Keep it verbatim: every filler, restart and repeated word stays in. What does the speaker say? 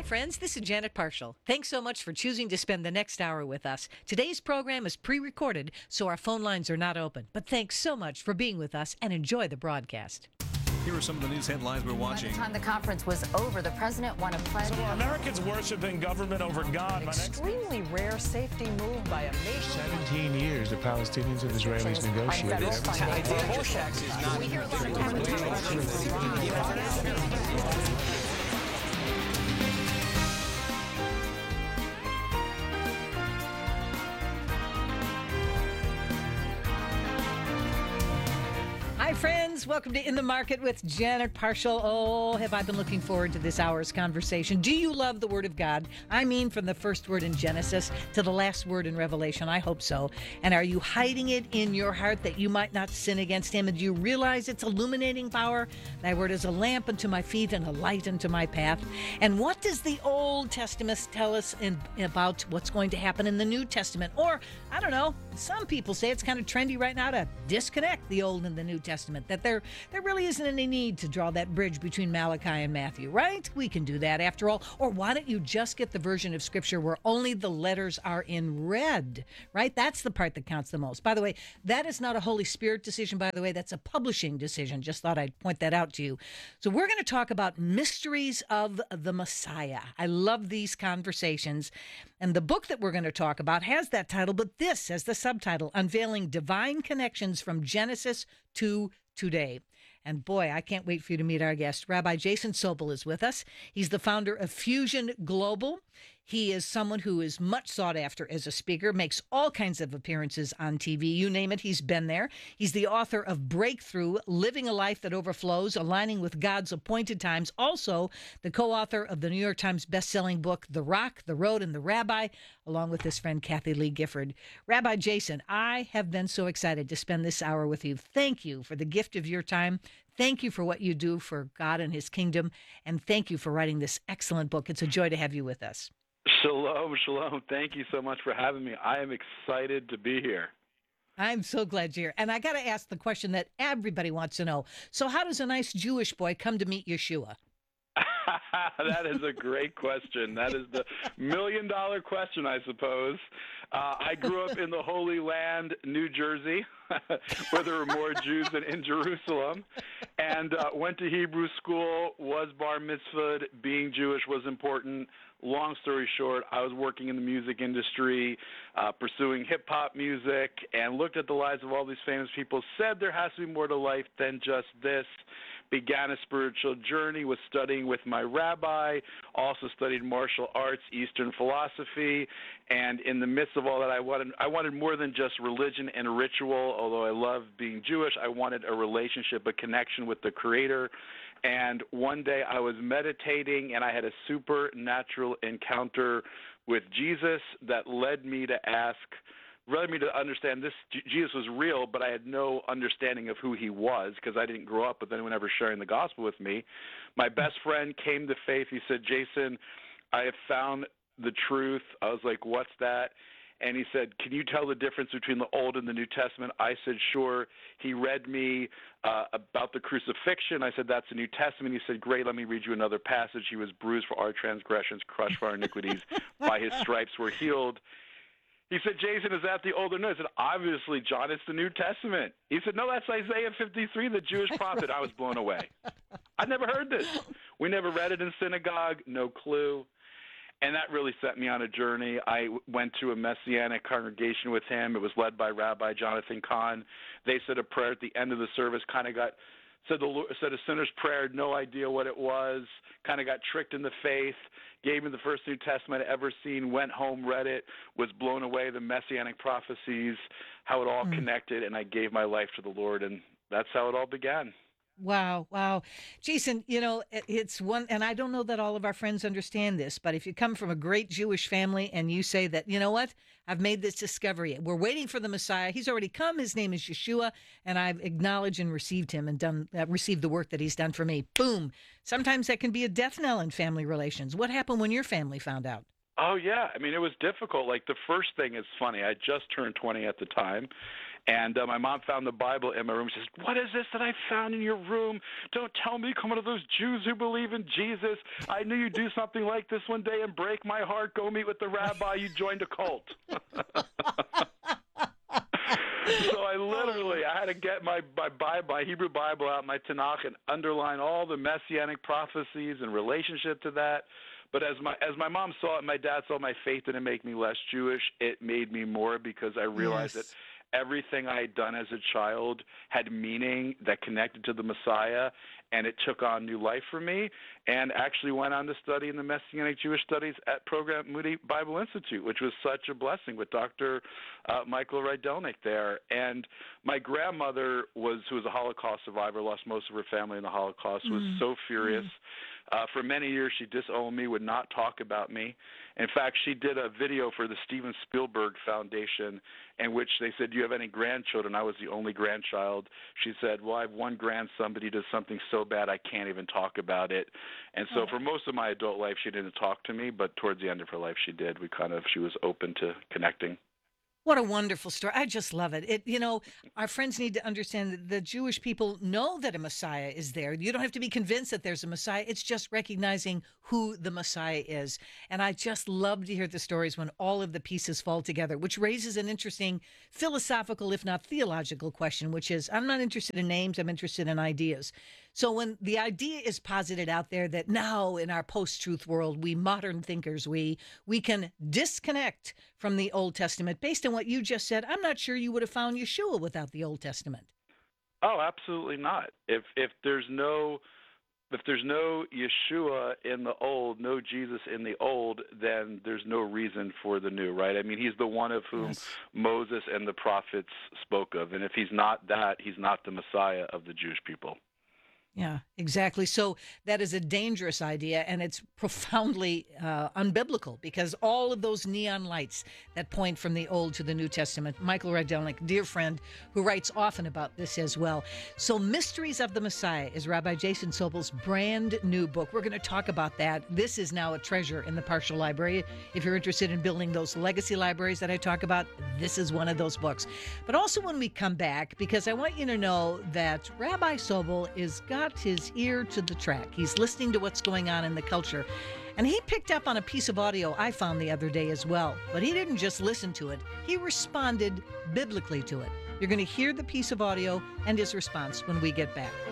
friends. This is Janet Parshall. Thanks so much for choosing to spend the next hour with us. Today's program is pre-recorded, so our phone lines are not open. But thanks so much for being with us and enjoy the broadcast. Here are some of the news headlines we're watching. By the time the conference was over, the president won a pledge. So are Americans worshiping government over God? An extremely rare safety move by a nation. seventeen years the Palestinians and Israelis negotiated. We hear a lot of Hi, friends. Welcome to In the Market with Janet Parshall. Oh, have I been looking forward to this hour's conversation. Do you love the Word of God? I mean, from the first word in Genesis to the last word in Revelation. I hope so. And are you hiding it in your heart that you might not sin against Him? And do you realize its illuminating power? Thy word is a lamp unto my feet and a light unto my path. And what does the Old Testament tell us in, about what's going to happen in the New Testament? Or, I don't know, some people say it's kind of trendy right now to disconnect the Old and the New Testament, that there there really isn't any need to draw that bridge between Malachi and Matthew, right? We can do that after all. Or why don't you just get the version of Scripture where only the letters are in red, right? That's the part that counts the most. By the way, that is not a Holy Spirit decision, by the way. That's a publishing decision. Just thought I'd point that out to you. So we're going to talk about mysteries of the Messiah. I love these conversations. And the book that we're going to talk about has that title, but this as the subtitle, Unveiling Divine Connections from Genesis to Today. And boy, I can't wait for you to meet our guest. Rabbi Jason Sobel is with us. He's the founder of Fusion Global. He is someone who is much sought after as a speaker, makes all kinds of appearances on T V. You name it, he's been there. He's the author of Breakthrough, Living a Life That Overflows, Aligning with God's Appointed Times. Also, the co-author of the New York Times bestselling book, The Rock, The Road, and the Rabbi, along with his friend Kathy Lee Gifford. Rabbi Jason, I have been so excited to spend this hour with you. Thank you for the gift of your time. Thank you for what you do for God and His kingdom. And thank you for writing this excellent book. It's a joy to have you with us. Shalom, shalom. Thank you so much for having me. I am excited to be here. I'm so glad you're here. And I got to ask the question that everybody wants to know. So how does a nice Jewish boy come to meet Yeshua? That is a great question. That is the million dollar question, I suppose. Uh, I grew up in the Holy Land, New Jersey, where there were more Jews than in Jerusalem, and uh, went to Hebrew school, was bar mitzvahed. Being Jewish was important. Long story short, I was working in the music industry, uh, pursuing hip-hop music, and looked at the lives of all these famous people, said there has to be more to life than just this. Began a spiritual journey, was studying with my rabbi, also studied martial arts, Eastern philosophy, and in the midst of all that, I wanted I wanted more than just religion and ritual. Although I love being Jewish, I wanted a relationship, a connection with the Creator. And one day I was meditating, and I had a supernatural encounter with Jesus that led me to ask, led me to understand this. Jesus was real, but I had no understanding of who He was because I didn't grow up with anyone ever sharing the gospel with me. My best friend came to faith. He said, Jason, I have found the truth. I was like, what's that? And he said, can you tell the difference between the Old and the New Testament? I said, sure. He read me uh, about the crucifixion. I said, that's the New Testament. He said, great, let me read you another passage. He was bruised for our transgressions, crushed for our iniquities. By His stripes we're healed. He said, Jason, is that the Old or New? I said, obviously, John, it's the New Testament. He said, no, that's Isaiah fifty-three, the Jewish prophet. I was blown away. I'd never heard this. We never read it in synagogue, no clue. And that really set me on a journey. I went to a Messianic congregation with him. It was led by Rabbi Jonathan Kahn. They said a prayer at the end of the service, kind of got said the said a sinner's prayer, no idea what it was, kind of got tricked in the faith, gave me the first New Testament I'd ever seen, went home, read it, was blown away, the Messianic prophecies, how it all mm. connected, and I gave my life to the Lord, and that's how it all began. Wow, wow. Jason, you know, it's one, and I don't know that all of our friends understand this, but if you come from a great Jewish family and you say that, you know what, I've made this discovery. We're waiting for the Messiah. He's already come. His name is Yeshua, and I've acknowledged and received him and done uh, received the work that he's done for me. Boom. Sometimes that can be a death knell in family relations. What happened when your family found out? Oh, yeah. I mean, it was difficult. Like, the first thing is funny. I just turned twenty at the time. And uh, my mom found the Bible in my room. She says, "What is this that I found in your room? Don't tell me come one of those Jews who believe in Jesus. I knew you'd do something like this one day and break my heart. Go meet with the rabbi. You joined a cult." So I literally, I had to get my, my Bible, my Hebrew Bible out, my Tanakh, and underline all the messianic prophecies in relationship to that. But as my as my mom saw it, my dad saw my faith didn't make me less Jewish. It made me more, because I realized Yes. that everything I had done as a child had meaning that connected to the Messiah, and it took on new life for me, and actually went on to study in the Messianic Jewish Studies at program at Moody Bible Institute, which was such a blessing with Doctor Uh, Michael Rydelnik there. And my grandmother, was who was a Holocaust survivor, lost most of her family in the Holocaust, was Mm. so furious. Uh, for many years, she disowned me, would not talk about me. In fact, she did a video for the Steven Spielberg Foundation in which they said, "Do you have any grandchildren?" I was the only grandchild. She said, "Well, I have one grandson, but he does something so bad I can't even talk about it." And so for most of my adult life, she didn't talk to me, but towards the end of her life, she did. We kind of, she was open to connecting. What a wonderful story. I just love it. It, you know, our friends need to understand that the Jewish people know that a Messiah is there. You don't have to be convinced that there's a Messiah. It's just recognizing who the Messiah is. And I just love to hear the stories when all of the pieces fall together, which raises an interesting philosophical, if not theological question, which is, I'm not interested in names, I'm interested in ideas. So when the idea is posited out there that now in our post-truth world, we modern thinkers, we we can disconnect from the Old Testament. Based on what you just said, I'm not sure you would have found Yeshua without the Old Testament. Oh, absolutely not. If if there's no if there's no Yeshua in the old, no Jesus in the old, then there's no reason for the new, right? I mean, he's the one of whom Yes. Moses and the prophets spoke of. And if he's not that, he's not the Messiah of the Jewish people. Yeah, exactly. So that is a dangerous idea, and it's profoundly uh, unbiblical, because all of those neon lights that point from the Old to the New Testament. Michael Rydelnik, dear friend, who writes often about this as well. So Mysteries of the Messiah is Rabbi Jason Sobel's brand new book. We're going to talk about that. This is now a treasure in the Partial Library. If you're interested in building those legacy libraries that I talk about, this is one of those books. But also when we come back, because I want you to know that Rabbi Sobel is got his ear to the track. He's listening to what's going on in the culture. And he picked up on a piece of audio I found the other day as well. But he didn't just listen to it. He responded biblically to it. You're going to hear the piece of audio and his response when we get back.